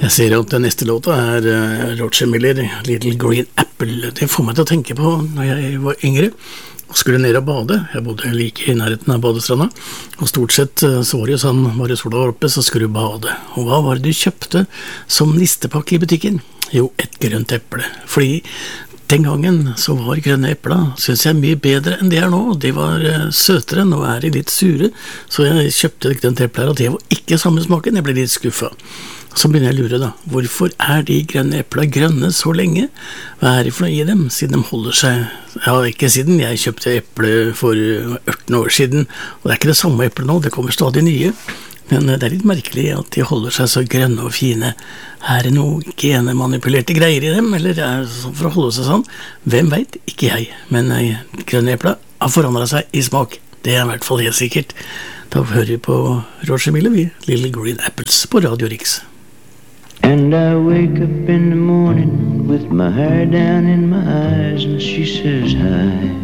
Jeg ser at den neste låta Roger Miller, Little Green Apple. Det får meg til å tenke på når jeg var yngre og skulle ned og bade. Jeg bodde like i nærheten av badestranda, og stort sett så var det jo sånn, var det sola var oppe, så skulle du bade. Og hva var det du kjøpte som nistepakke i butikken? Jo, et grønt eple. Fordi den gangen så var grønne epler, synes jeg, mye bedre enn det nå. De var søtere, nå de litt sure, så jeg kjøpte et grønt eple her, og det var ikke samme smaken. Jeg ble litt skuffet. Så begynner jeg å lure da, hvorfor de grønne eplene grønne så lenge? Hva det for noe i dem, siden de holder seg? Ja, ikke siden jeg kjøpte eple for 18 år siden, og det ikke det samme eple nå, det kommer stadig nye. Men det litt merkelig at de holder seg så grønne og fine. Det noe genemanipulerte greier i dem, eller det sånn for å holde seg sånn? Hvem vet? Ikke jeg. Men grønne epler har forandret seg i smak. Det I hvert fall helt sikkert. Da hører vi på Roger Miller, Little Green Apples på Radio Riks. And I wake up in the morning with my hair down in my eyes, and she says hi.